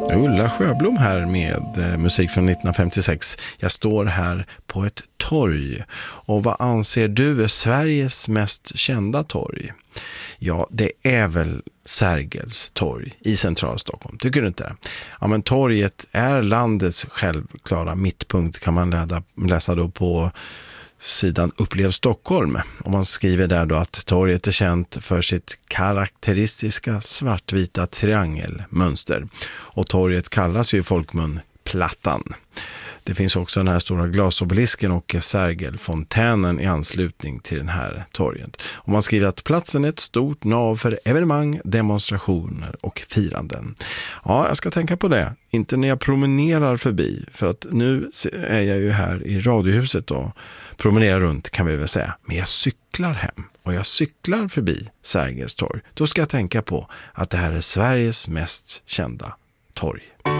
Ulla Sjöblom här med musik från 1956. Jag står här på ett torg. Och vad anser du är Sveriges mest kända torg? Ja, det är väl Sergels torg i centrala Stockholm. Tycker du inte det? Ja, men torget är landets självklara mittpunkt, kan man läsa då på sidan Upplev Stockholm. Och man skriver där då att torget är känt för sitt karaktäristiska svartvita triangelmönster. Och torget kallas ju i folkmun Plattan. Det finns också den här stora glasobelisken och Sergelfontänen i anslutning till den här torget. Och man skriver att platsen är ett stort nav för evenemang, demonstrationer och firanden. Ja, jag ska tänka på det. Inte när jag promenerar förbi. För att nu är jag ju här i Radiohuset och promenerar runt, kan vi väl säga. Men jag cyklar hem och jag cyklar förbi Sergels torg. Då ska jag tänka på att det här är Sveriges mest kända torg.